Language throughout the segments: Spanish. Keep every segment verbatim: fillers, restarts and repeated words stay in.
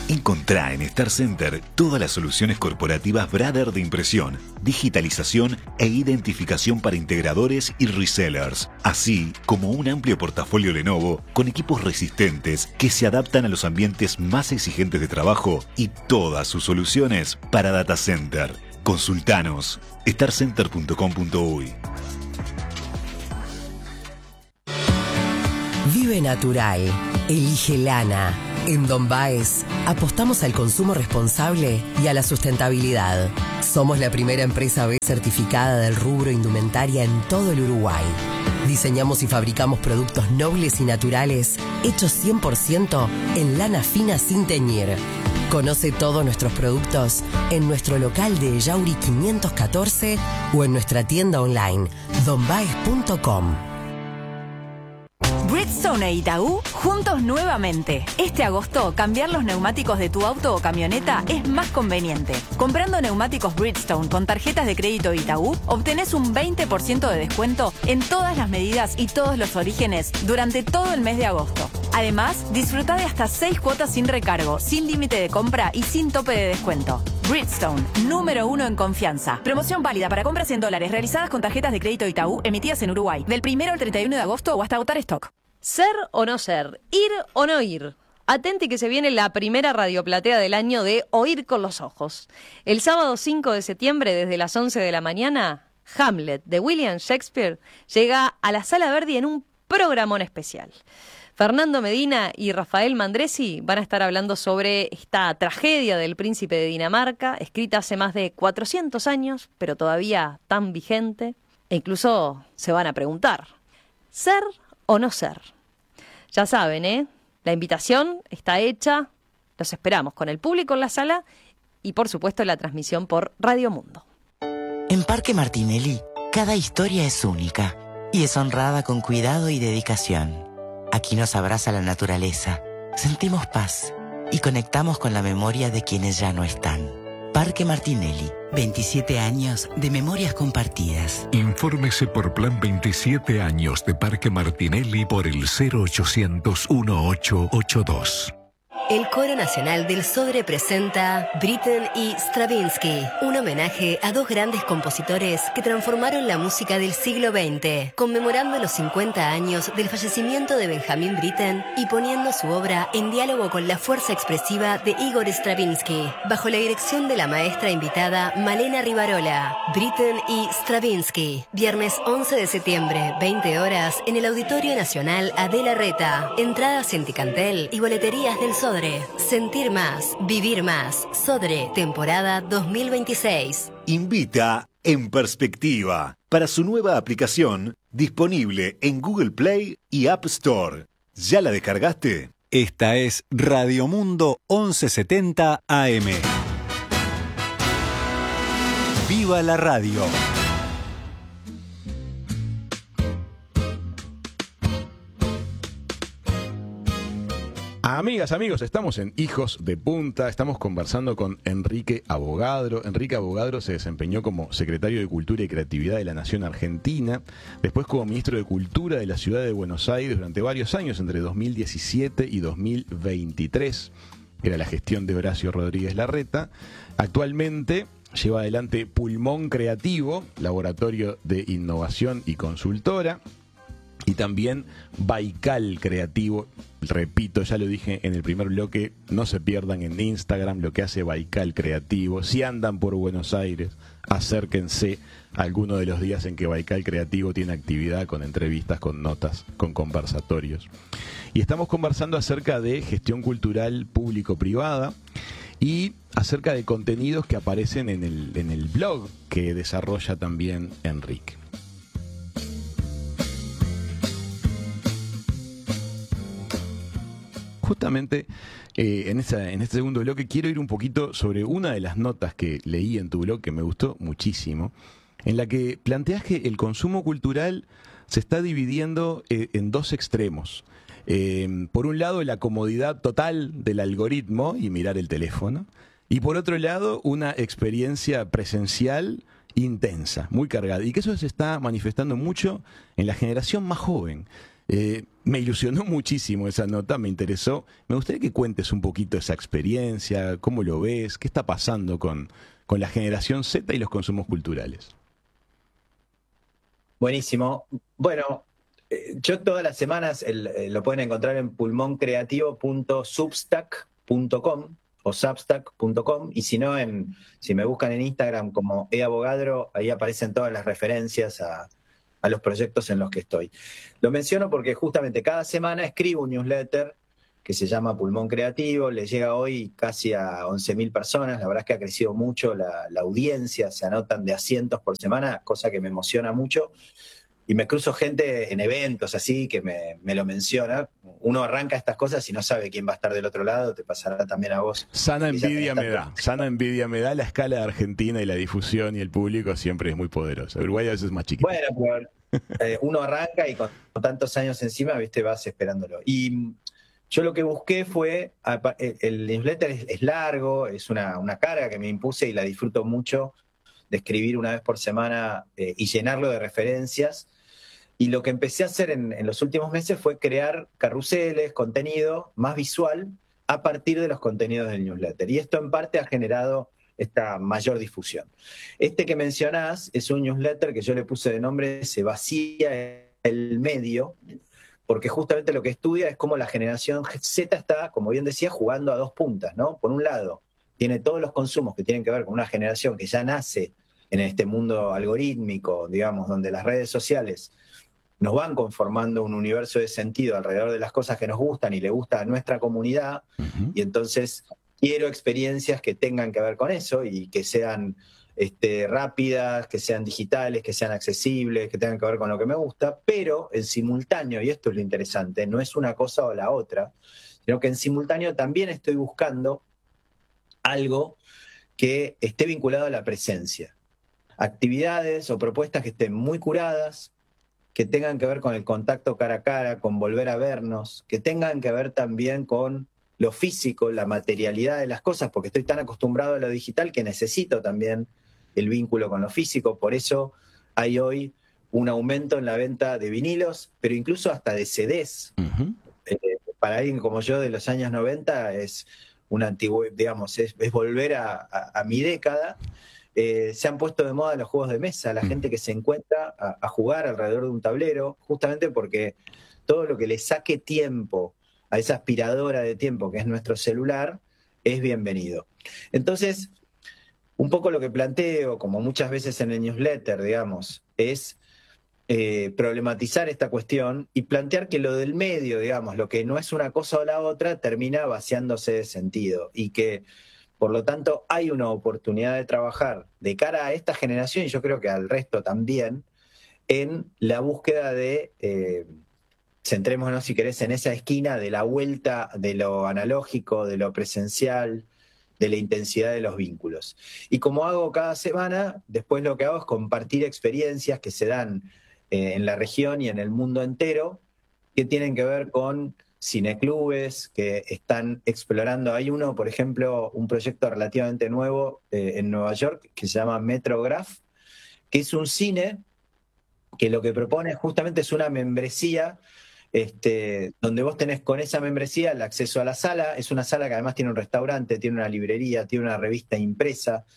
Encontrá en Star Center todas las soluciones corporativas Brother de impresión, digitalización e identificación para integradores y resellers, así como un amplio portafolio Lenovo con equipos resistentes que se adaptan a los ambientes más exigentes de trabajo y todas sus soluciones para data center. Consultanos star center punto com punto uy. Vive natural. Elige lana. En Don Baez apostamos al consumo responsable y a la sustentabilidad. Somos la primera empresa B certificada del rubro indumentaria en todo el Uruguay. Diseñamos y fabricamos productos nobles y naturales hechos cien por ciento en lana fina sin teñir. Conoce todos nuestros productos en nuestro local de Yauri quinientos catorce o en nuestra tienda online don baez punto com. Bridgestone e Itaú juntos nuevamente. Este agosto, cambiar los neumáticos de tu auto o camioneta es más conveniente. Comprando neumáticos Bridgestone con tarjetas de crédito Itaú, obtenés un veinte por ciento de descuento en todas las medidas y todos los orígenes durante todo el mes de agosto. Además, disfruta de hasta seis cuotas sin recargo, sin límite de compra y sin tope de descuento. Bridgestone, número uno en confianza. Promoción válida para compras en dólares realizadas con tarjetas de crédito Itaú emitidas en Uruguay, del primero al treinta y uno de agosto o hasta agotar stock. Ser o no ser, ir o no ir. Atenti que se viene la primera radioplatea del año de Oír con los Ojos. El sábado cinco de septiembre, desde las once de la mañana, Hamlet, de William Shakespeare, llega a la Sala Verdi en un programón especial. Fernando Medina y Rafael Mandresi van a estar hablando sobre esta tragedia del príncipe de Dinamarca, escrita hace más de cuatrocientos años, pero todavía tan vigente. E incluso se van a preguntar, ¿ser o no ser? Ya saben, ¿eh? La invitación está hecha, los esperamos con el público en la sala y por supuesto la transmisión por Radio Mundo. En Parque Martinelli, cada historia es única y es honrada con cuidado y dedicación. Aquí nos abraza la naturaleza, sentimos paz y conectamos con la memoria de quienes ya no están. Parque Martinelli, veintisiete años de memorias compartidas. Infórmese por Plan veintisiete años de Parque Martinelli por el cero ochocientos dieciocho ochenta y dos. El Coro Nacional del Sodre presenta Britten y Stravinsky, un homenaje a dos grandes compositores que transformaron la música del siglo veinte, conmemorando los cincuenta años del fallecimiento de Benjamin Britten y poniendo su obra en diálogo con la fuerza expresiva de Igor Stravinsky, bajo la dirección de la maestra invitada Malena Rivarola. Britten y Stravinsky, viernes once de septiembre, veinte horas, en el Auditorio Nacional Adela Reta. Entradas en Ticantel y boleterías del Sodre. Sentir más, vivir más. Sodre, temporada dos mil veintiséis. Invita En Perspectiva para su nueva aplicación disponible en Google Play y App Store. ¿Ya la descargaste? Esta es Radio Mundo once setenta A M. ¡Viva la radio! Amigas, amigos, estamos en Hijos de Punta, estamos conversando con Enrique Avogadro. Enrique Avogadro se desempeñó como secretario de Cultura y Creatividad de la Nación Argentina, después como ministro de Cultura de la Ciudad de Buenos Aires durante varios años, entre dos mil diecisiete y dos mil veintitrés, era la gestión de Horacio Rodríguez Larreta. Actualmente lleva adelante Pulmón Creativo, laboratorio de innovación y consultora, y también Baikal Creativo. Repito, ya lo dije en el primer bloque, no se pierdan en Instagram lo que hace Baikal Creativo. Si andan por Buenos Aires, acérquense alguno de los días en que Baikal Creativo tiene actividad, con entrevistas, con notas, con conversatorios. Y estamos conversando acerca de gestión cultural público-privada y acerca de contenidos que aparecen en el, en el blog que desarrolla también Enrique. Justamente eh, en, esa, en este segundo bloque quiero ir un poquito sobre una de las notas que leí en tu blog que me gustó muchísimo, en la que planteas que el consumo cultural se está dividiendo eh, en dos extremos. Eh, por un lado, la comodidad total del algoritmo y mirar el teléfono, y por otro lado, una experiencia presencial intensa, muy cargada, y que eso se está manifestando mucho en la generación más joven. Eh, Me ilusionó muchísimo esa nota, me interesó. Me gustaría que cuentes un poquito esa experiencia, cómo lo ves, qué está pasando con, con la generación Z y los consumos culturales. Buenísimo. Bueno, eh, yo todas las semanas el, eh, lo pueden encontrar en pulmoncreativo punto substack punto com o substack punto com, y si no, en, si me buscan en Instagram como eAbogadro, ahí aparecen todas las referencias a, a los proyectos en los que estoy. Lo menciono porque justamente cada semana escribo un newsletter que se llama Pulmón Creativo, le llega hoy casi a once mil personas, la verdad es que ha crecido mucho la, la audiencia, se anotan de a cientos por semana, cosa que me emociona mucho, y me cruzo gente en eventos así que me, me lo menciona. Uno arranca estas cosas y no sabe quién va a estar del otro lado, te pasará también a vos. Sana envidia me da, sana envidia me da, la escala de Argentina y la difusión y el público siempre es muy poderosa. Uruguay a veces es más chiquito. Bueno, pues, eh, uno arranca y con, con tantos años encima, viste, vas esperándolo. Y yo lo que busqué fue, el, el newsletter es, es largo, es una, una carga que me impuse y la disfruto mucho de escribir una vez por semana eh, y llenarlo de referencias. Y lo que empecé a hacer en, en los últimos meses fue crear carruseles, contenido más visual a partir de los contenidos del newsletter. Y esto en parte ha generado esta mayor difusión. Este que mencionás es un newsletter que yo le puse de nombre Se vacía el medio, porque justamente lo que estudia es cómo la generación Z está, como bien decía, jugando a dos puntas, ¿no? Por un lado, tiene todos los consumos que tienen que ver con una generación que ya nace en este mundo algorítmico, digamos, donde las redes sociales nos van conformando un universo de sentido alrededor de las cosas que nos gustan y le gusta a nuestra comunidad, uh-huh. Y entonces quiero experiencias que tengan que ver con eso y que sean este, rápidas, que sean digitales, que sean accesibles, que tengan que ver con lo que me gusta, pero en simultáneo, y esto es lo interesante, no es una cosa o la otra, sino que en simultáneo también estoy buscando algo que esté vinculado a la presencia. Actividades o propuestas que estén muy curadas, que tengan que ver con el contacto cara a cara, con volver a vernos, que tengan que ver también con lo físico, la materialidad de las cosas, porque estoy tan acostumbrado a lo digital que necesito también el vínculo con lo físico. Por eso hay hoy un aumento en la venta de vinilos, pero incluso hasta de C Ds. Uh-huh. Eh, para alguien como yo de los años noventa es una antigua, digamos, es, es volver a, a, a mi década. Eh, se han puesto de moda los juegos de mesa, la gente que se encuentra a, a jugar alrededor de un tablero, justamente porque todo lo que le saque tiempo a esa aspiradora de tiempo que es nuestro celular es bienvenido. Entonces, un poco lo que planteo, como muchas veces en el newsletter, digamos, es eh, problematizar esta cuestión y plantear que lo del medio, digamos, lo que no es una cosa o la otra, termina vaciándose de sentido y que por lo tanto, hay una oportunidad de trabajar de cara a esta generación, y yo creo que al resto también, en la búsqueda de, eh, centrémonos si querés, en esa esquina de la vuelta de lo analógico, de lo presencial, de la intensidad de los vínculos. Y como hago cada semana, después lo que hago es compartir experiencias que se dan eh, en la región y en el mundo entero, que tienen que ver con cineclubes que están explorando. Hay uno, por ejemplo, un proyecto relativamente nuevo eh, en Nueva York que se llama Metrograph, que es un cine que lo que propone justamente es una membresía este, donde vos tenés con esa membresía el acceso a la sala. Es una sala que además tiene un restaurante, tiene una librería, tiene una revista impresa,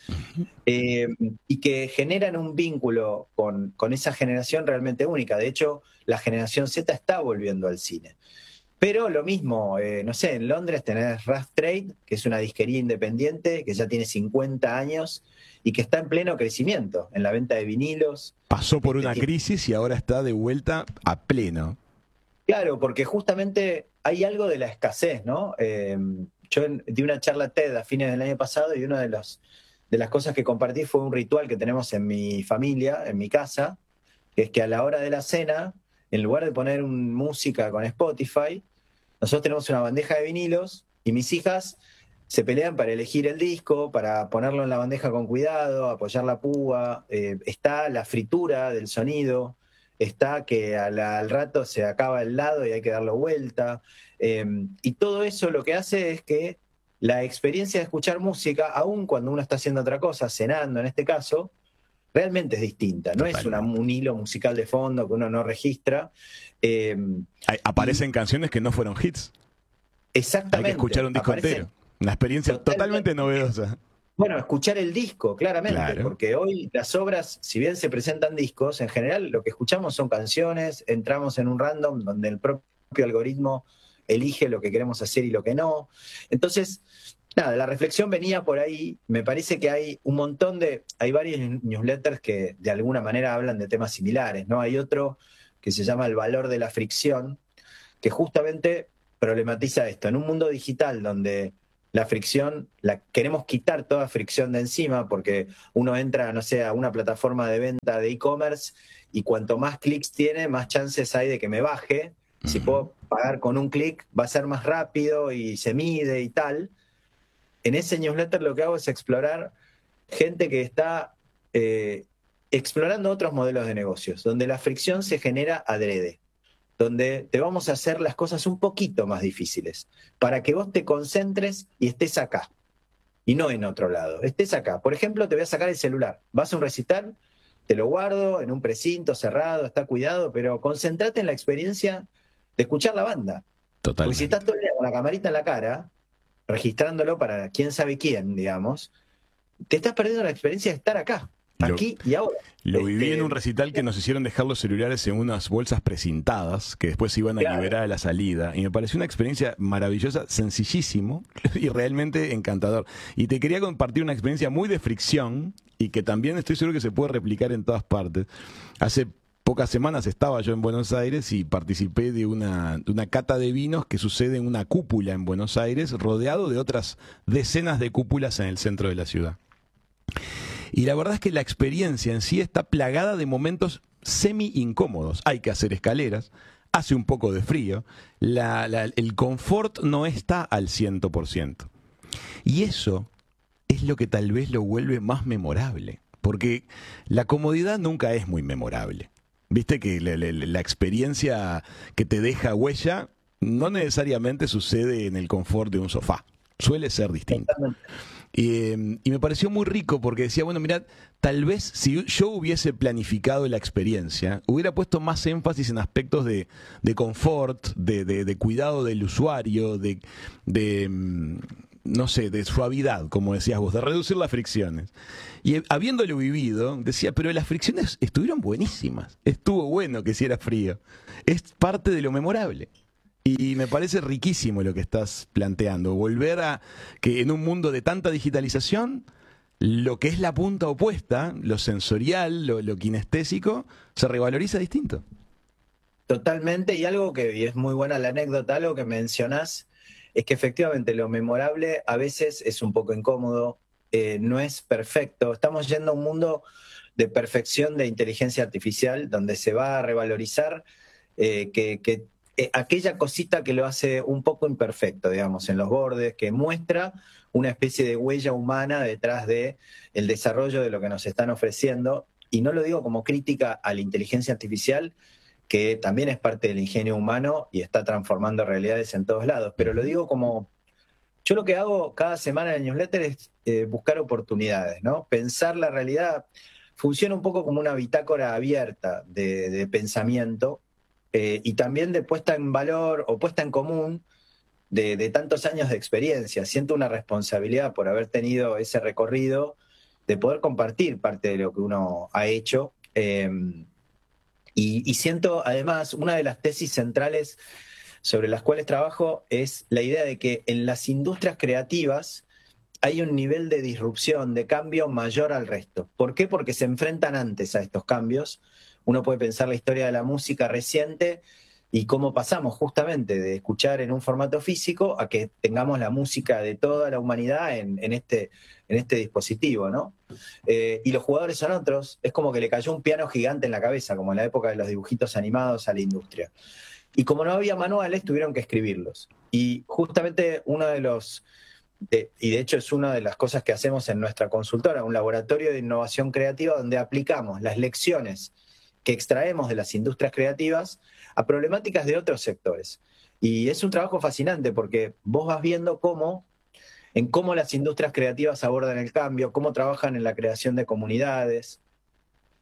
eh, y que generan un vínculo con, con esa generación realmente única. De hecho, la generación Z está volviendo al cine. Pero lo mismo, eh, no sé, en Londres tenés Rough Trade, que es una disquería independiente que ya tiene cincuenta años y que está en pleno crecimiento en la venta de vinilos. Pasó por una crisis y ahora está de vuelta a pleno. Claro, porque justamente hay algo de la escasez, ¿no? Eh, yo di una charla TED a fines del año pasado y una de, los, de las cosas que compartí fue un ritual que tenemos en mi familia, en mi casa, que es que a la hora de la cena, en lugar de poner un, música con Spotify, nosotros tenemos una bandeja de vinilos y mis hijas se pelean para elegir el disco, para ponerlo en la bandeja con cuidado, apoyar la púa. Eh, está la fritura del sonido, está que al, al rato se acaba el lado y hay que darlo vuelta. Eh, y todo eso lo que hace es que la experiencia de escuchar música, aun cuando uno está haciendo otra cosa, cenando en este caso, realmente es distinta, no es una, un hilo musical de fondo que uno no registra. Eh, Hay, aparecen y, canciones que no fueron hits. Exactamente. Hay que escuchar un disco entero. Una experiencia totalmente, totalmente novedosa. Bueno, escuchar el disco, claramente, claro. Porque hoy las obras, si bien se presentan discos, en general lo que escuchamos son canciones, entramos en un random donde el propio algoritmo elige lo que queremos hacer y lo que no. Entonces, nada, la reflexión venía por ahí. Me parece que hay un montón de... Hay varios newsletters que de alguna manera hablan de temas similares, ¿no? Hay otro que se llama El valor de la fricción, que justamente problematiza esto. En un mundo digital donde la fricción, la queremos quitar toda fricción de encima, porque uno entra, no sé, a una plataforma de venta de e-commerce y cuanto más clics tiene, más chances hay de que me baje. Uh-huh. Si puedo pagar con un clic, va a ser más rápido y se mide y tal. En ese newsletter lo que hago es explorar gente que está eh, explorando otros modelos de negocios, donde la fricción se genera adrede, donde te vamos a hacer las cosas un poquito más difíciles, para que vos te concentres y estés acá, y no en otro lado, estés acá. Por ejemplo, te voy a sacar el celular, vas a un recital, te lo guardo en un precinto cerrado, está cuidado, pero concentrate en la experiencia de escuchar la banda. Totalmente. Porque si estás todo el día con la camarita en la cara, registrándolo para quién sabe quién, digamos, te estás perdiendo la experiencia de estar acá, aquí lo, y ahora. Lo este, viví en un recital que nos hicieron dejar los celulares en unas bolsas precintadas que después se iban a claro. liberar a la salida, y me pareció una experiencia maravillosa, sencillísimo y realmente encantador. Y te quería compartir una experiencia muy de fricción y que también estoy seguro que se puede replicar en todas partes. Hace pocas semanas estaba yo en Buenos Aires y participé de una, de una cata de vinos que sucede en una cúpula en Buenos Aires, rodeado de otras decenas de cúpulas en el centro de la ciudad. Y la verdad es que la experiencia en sí está plagada de momentos semi incómodos. Hay que hacer escaleras, hace un poco de frío, la, la, el confort no está al cien por ciento. Y eso es lo que tal vez lo vuelve más memorable, porque la comodidad nunca es muy memorable. Viste que la, la, la experiencia que te deja huella no necesariamente sucede en el confort de un sofá, suele ser distinto. Y, y me pareció muy rico porque decía, bueno, mirad, tal vez si yo hubiese planificado la experiencia, hubiera puesto más énfasis en aspectos de, de confort, de, de, de cuidado del usuario, de, de, no sé, de suavidad, como decías vos, de reducir las fricciones. Y habiéndolo vivido, decía, pero las fricciones estuvieron buenísimas, estuvo bueno que hiciera frío, es parte de lo memorable. Y me parece riquísimo lo que estás planteando, volver a que en un mundo de tanta digitalización, lo que es la punta opuesta, lo sensorial, lo, lo kinestésico, se revaloriza distinto. Totalmente, y algo que, y es muy buena la anécdota, algo que mencionás, es que efectivamente lo memorable a veces es un poco incómodo, eh, no es perfecto. Estamos yendo a un mundo de perfección de inteligencia artificial, donde se va a revalorizar eh, que... que Eh, aquella cosita que lo hace un poco imperfecto, digamos, en los bordes, que muestra una especie de huella humana detrás de el desarrollo de lo que nos están ofreciendo. Y no lo digo como crítica a la inteligencia artificial, que también es parte del ingenio humano y está transformando realidades en todos lados, pero lo digo como... Yo lo que hago cada semana en el newsletter es eh, buscar oportunidades, ¿no? Pensar la realidad funciona un poco como una bitácora abierta de, de pensamiento, Eh, y también de puesta en valor o puesta en común de, de tantos años de experiencia. Siento una responsabilidad por haber tenido ese recorrido, de poder compartir parte de lo que uno ha hecho. Eh, y, y siento, además, una de las tesis centrales sobre las cuales trabajo es la idea de que en las industrias creativas hay un nivel de disrupción, de cambio mayor al resto. ¿Por qué? Porque se enfrentan antes a estos cambios. Uno puede pensar la historia de la música reciente y cómo pasamos justamente de escuchar en un formato físico a que tengamos la música de toda la humanidad en, en, este, en este dispositivo, ¿no? Eh, y los jugadores son otros. Es como que le cayó un piano gigante en la cabeza, como en la época de los dibujitos animados a la industria. Y como no había manuales, tuvieron que escribirlos. Y justamente uno de los... De, y de hecho es una de las cosas que hacemos en nuestra consultora, un laboratorio de innovación creativa donde aplicamos las lecciones que extraemos de las industrias creativas a problemáticas de otros sectores. Y es un trabajo fascinante porque vos vas viendo cómo, en cómo las industrias creativas abordan el cambio, cómo trabajan en la creación de comunidades,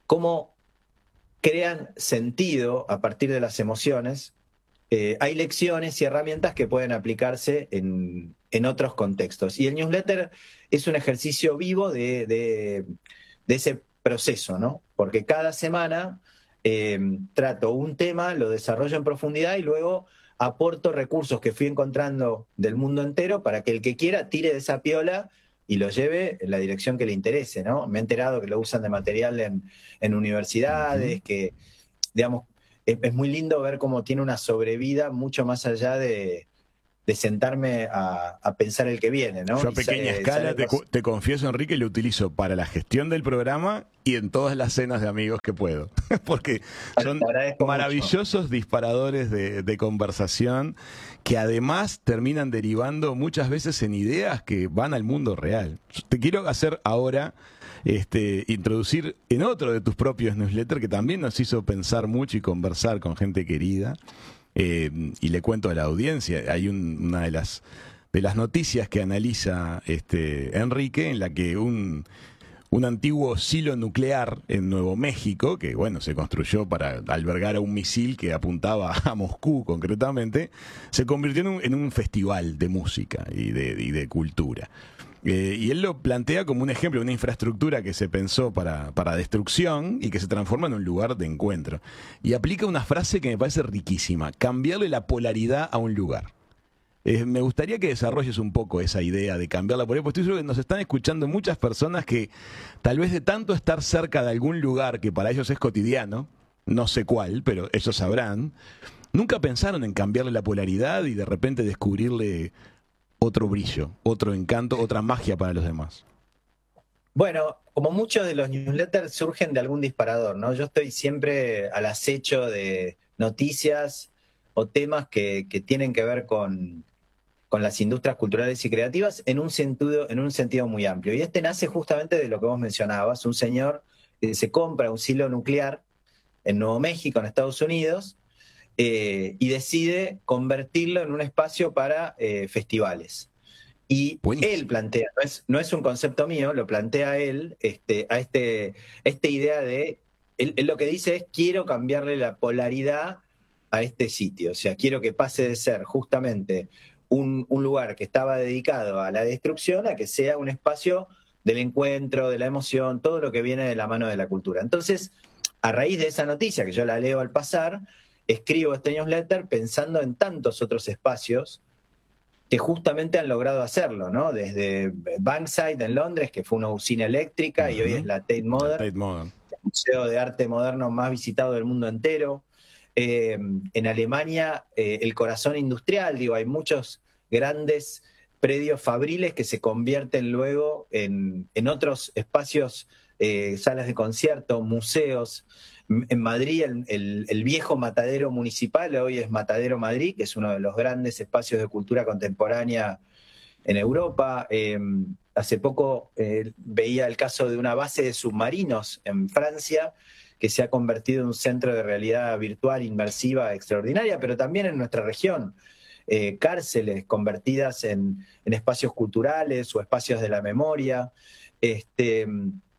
cómo crean sentido a partir de las emociones. Eh, hay lecciones y herramientas que pueden aplicarse en, en otros contextos. Y el newsletter es un ejercicio vivo de, de, de ese proceso, ¿no? Porque cada semana eh, trato un tema, lo desarrollo en profundidad y luego aporto recursos que fui encontrando del mundo entero para que el que quiera tire de esa piola y lo lleve en la dirección que le interese, ¿no? Me he enterado que lo usan de material en, en universidades, uh-huh. que, digamos, es, es muy lindo ver cómo tiene una sobrevida mucho más allá de, de sentarme a, a pensar el que viene, ¿no? Yo a pequeña y, escala, eh, te, te confieso, Enrique, lo utilizo para la gestión del programa y en todas las cenas de amigos que puedo, porque son maravillosos mucho. disparadores de, de conversación que además terminan derivando muchas veces en ideas que van al mundo real. Te quiero hacer ahora, este, introducir en otro de tus propios newsletters que también nos hizo pensar mucho y conversar con gente querida. Eh, y le cuento a la audiencia, hay un, una de las, de las noticias que analiza este, Enrique, en la que un... un antiguo silo nuclear en Nuevo México, que bueno, se construyó para albergar a un misil que apuntaba a Moscú concretamente, se convirtió en un, en un festival de música y de, y de cultura. Eh, y él lo plantea como un ejemplo de una infraestructura que se pensó para, para destrucción y que se transforma en un lugar de encuentro. Y aplica una frase que me parece riquísima: cambiarle la polaridad a un lugar. Eh, me gustaría que desarrolles un poco esa idea de cambiarla por ahí, porque estoy seguro que nos están escuchando muchas personas que tal vez de tanto estar cerca de algún lugar que para ellos es cotidiano, no sé cuál, pero ellos sabrán, nunca pensaron en cambiarle la polaridad y de repente descubrirle otro brillo, otro encanto, otra magia para los demás. Bueno, como muchos de los newsletters surgen de algún disparador, ¿no? Yo estoy siempre al acecho de noticias o temas que, que tienen que ver con... con las industrias culturales y creativas en un sentido, en un sentido muy amplio. Y este nace justamente de lo que vos mencionabas, un señor que se compra un silo nuclear en Nuevo México, en Estados Unidos, eh, y decide convertirlo en un espacio para eh, festivales. Y Buenísimo. Él plantea, no es, no es un concepto mío, lo plantea él, este, a este, esta idea de, él, él lo que dice es, quiero cambiarle la polaridad a este sitio, o sea, quiero que pase de ser justamente Un, un lugar que estaba dedicado a la destrucción a que sea un espacio del encuentro, de la emoción, todo lo que viene de la mano de la cultura. Entonces, a raíz de esa noticia, que yo la leo al pasar, escribo este newsletter pensando en tantos otros espacios que justamente han logrado hacerlo, ¿no? Desde Bankside en Londres, que fue una usina eléctrica, uh-huh. y hoy es la Tate Modern, la Tate Modern, el museo de arte moderno más visitado del mundo entero. Eh, en Alemania, eh, el corazón industrial, digo, hay muchos grandes predios fabriles que se convierten luego en, en otros espacios, eh, salas de concierto, museos. En Madrid, el, el, el viejo matadero municipal, hoy es Matadero Madrid, que es uno de los grandes espacios de cultura contemporánea en Europa. Eh, hace poco eh, veía el caso de una base de submarinos en Francia, que se ha convertido en un centro de realidad virtual inmersiva extraordinaria, pero también en nuestra región, eh, cárceles convertidas en, en espacios culturales o espacios de la memoria. Este,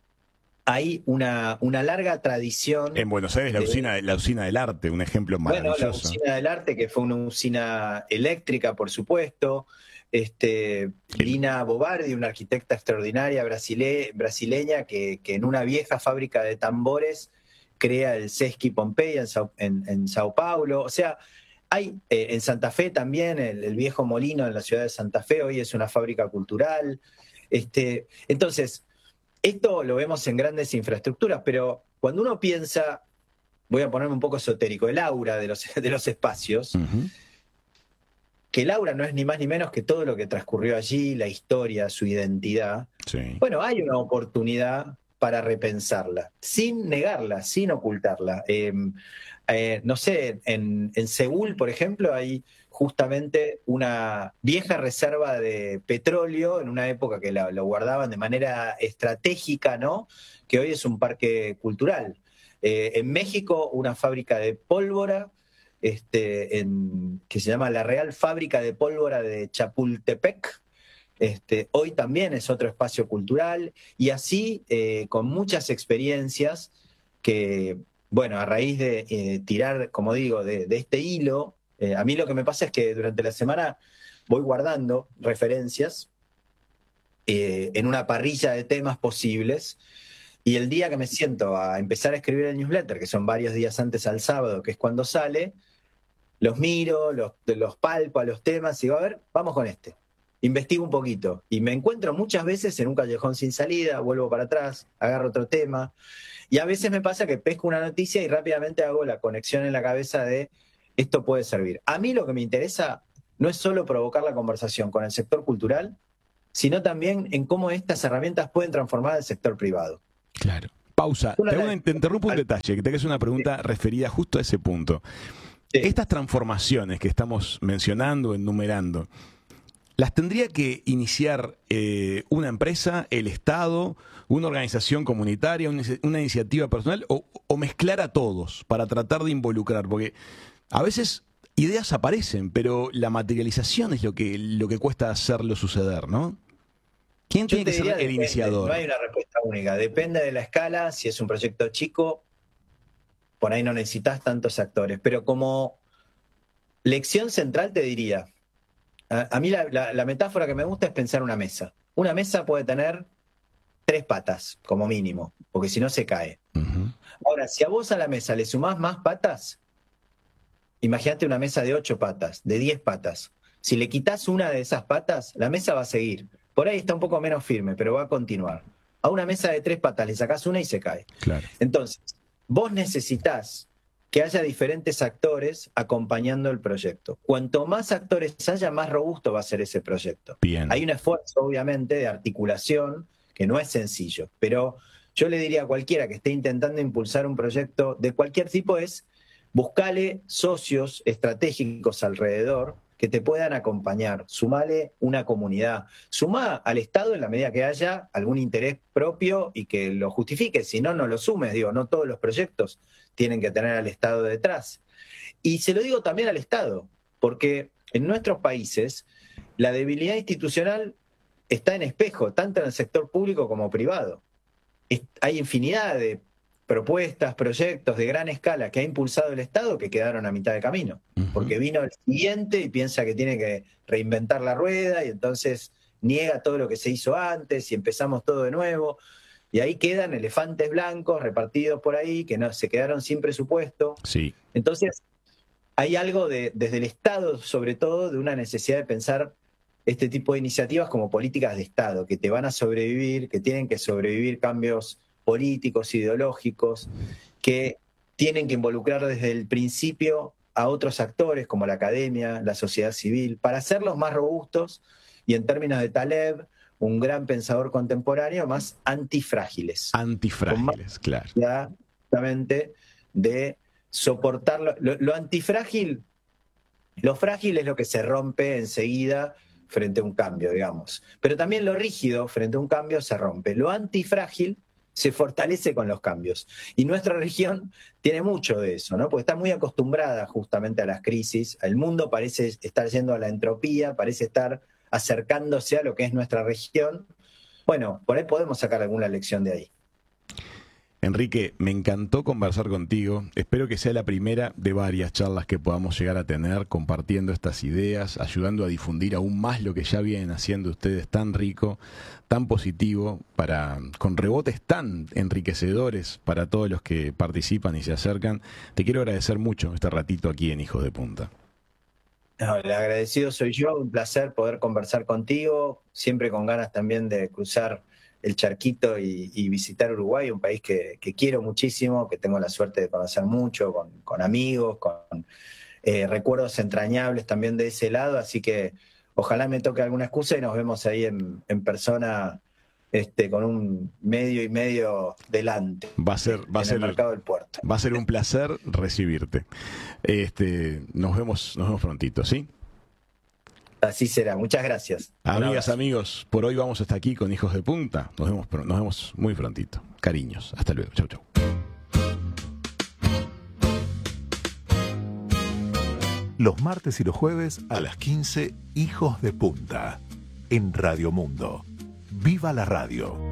hay una, una larga tradición. En Buenos Aires, la, de, usina, la usina del arte, un ejemplo maravilloso. Bueno, la usina del arte, que fue una usina eléctrica, por supuesto. Este, Lina Bobardi, una arquitecta extraordinaria brasile, brasileña, que, que en una vieja fábrica de tambores crea el Sesqui Pompeya en Sao, en, en Sao Paulo. O sea, hay eh, en Santa Fe también, el, el viejo molino en la ciudad de Santa Fe, hoy es una fábrica cultural. Este, entonces, esto lo vemos en grandes infraestructuras, pero cuando uno piensa, voy a ponerme un poco esotérico, el aura de los, de los espacios, uh-huh. que el aura no es ni más ni menos que todo lo que transcurrió allí, la historia, su identidad. Sí. Bueno, hay una oportunidad para repensarla, sin negarla, sin ocultarla. Eh, eh, no sé, en, en Seúl, por ejemplo, hay justamente una vieja reserva de petróleo en una época que la, lo guardaban de manera estratégica, ¿no? Que hoy es un parque cultural. Eh, en México, una fábrica de pólvora, este, en, que se llama la Real Fábrica de Pólvora de Chapultepec. Este, hoy también es otro espacio cultural, y así, eh, con muchas experiencias que, bueno, a raíz de eh, tirar, como digo, de, de este hilo, eh, a mí lo que me pasa es que durante la semana voy guardando referencias eh, en una parrilla de temas posibles, y el día que me siento a empezar a escribir el newsletter, que son varios días antes al sábado, que es cuando sale, los miro, los, los palpo a los temas y digo, a ver, vamos con este. Investigo un poquito y me encuentro muchas veces en un callejón sin salida, vuelvo para atrás, agarro otro tema, y a veces me pasa que pesco una noticia y rápidamente hago la conexión en la cabeza de esto puede servir. A mí lo que me interesa no es solo provocar la conversación con el sector cultural, sino también en cómo estas herramientas pueden transformar al sector privado. Claro. Pausa. Te, una, te interrumpo un detalle, que te hagas una pregunta sí. referida justo a ese punto. Sí. Estas transformaciones que estamos mencionando, enumerando, ¿las tendría que iniciar eh, una empresa, el Estado, una organización comunitaria, una, una iniciativa personal, o, o mezclar a todos para tratar de involucrar? Porque a veces ideas aparecen, pero la materialización es lo que, lo que cuesta hacerlo suceder, ¿no? ¿Quién Yo tiene que ser el depende, iniciador? No hay una respuesta única. Depende de la escala. Si es un proyecto chico, por ahí no necesitas tantos actores. Pero como lección central te diría, a, a mí la, la, la metáfora que me gusta es pensar una mesa. Una mesa puede tener tres patas, como mínimo, porque si no se cae. Uh-huh. Ahora, si a vos a la mesa le sumás más patas, imagínate una mesa de ocho patas, de diez patas. Si le quitas una de esas patas, la mesa va a seguir. Por ahí está un poco menos firme, pero va a continuar. A una mesa de tres patas le sacás una y se cae. Claro. Entonces, vos necesitás que haya diferentes actores acompañando el proyecto. Cuanto más actores haya, más robusto va a ser ese proyecto. Bien. Hay un esfuerzo, obviamente, de articulación que no es sencillo, pero yo le diría a cualquiera que esté intentando impulsar un proyecto de cualquier tipo es buscale socios estratégicos alrededor que te puedan acompañar, sumale una comunidad, suma al Estado en la medida que haya algún interés propio y que lo justifique, si no, no lo sumes, digo, no todos los proyectos tienen que tener al Estado detrás. Y se lo digo también al Estado, porque en nuestros países la debilidad institucional está en espejo, tanto en el sector público como privado. Es, hay infinidad de propuestas, proyectos de gran escala que ha impulsado el Estado que quedaron a mitad de camino, porque vino el siguiente y piensa que tiene que reinventar la rueda y entonces niega todo lo que se hizo antes y empezamos todo de nuevo, y ahí quedan elefantes blancos repartidos por ahí que no se quedaron sin presupuesto. Sí. Entonces hay algo de, desde el Estado sobre todo, de una necesidad de pensar este tipo de iniciativas como políticas de Estado que te van a sobrevivir, que tienen que sobrevivir cambios políticos, ideológicos, que tienen que involucrar desde el principio a otros actores como la academia, la sociedad civil, para hacerlos más robustos y, en términos de Taleb, un gran pensador contemporáneo, más antifrágiles. Antifrágiles, claro. Exactamente, de soportar lo, lo, lo antifrágil, lo frágil es lo que se rompe enseguida frente a un cambio, digamos. Pero también lo rígido frente a un cambio se rompe. Lo antifrágil se fortalece con los cambios. Y nuestra región tiene mucho de eso, ¿no? Porque está muy acostumbrada justamente a las crisis. El mundo parece estar yendo a la entropía, parece estar acercándose a lo que es nuestra región. Bueno, por ahí podemos sacar alguna lección de ahí. Enrique, me encantó conversar contigo. Espero que sea la primera de varias charlas que podamos llegar a tener compartiendo estas ideas, ayudando a difundir aún más lo que ya vienen haciendo ustedes tan rico, tan positivo, para con rebotes tan enriquecedores para todos los que participan y se acercan. Te quiero agradecer mucho este ratito aquí en Hijos de Punta. No, el agradecido soy yo, un placer poder conversar contigo, siempre con ganas también de cruzar el charquito y, y visitar Uruguay, un país que, que quiero muchísimo, que tengo la suerte de conocer mucho, con, con amigos, con eh, recuerdos entrañables también de ese lado, así que ojalá me toque alguna excusa y nos vemos ahí en, en persona, este, con un medio y medio delante. Va a ser, va a ser el mercado del puerto. Va a ser un placer recibirte. Este, nos vemos, nos vemos prontito, ¿sí? Así será. Muchas gracias. Amigas, amigos, por hoy vamos hasta aquí con Hijos de Punta. Nos vemos, nos vemos muy prontito. Cariños. Hasta luego. Chau, chau. Los martes y los jueves a las quince, Hijos de Punta, en Radio Mundo. ¡Viva la radio!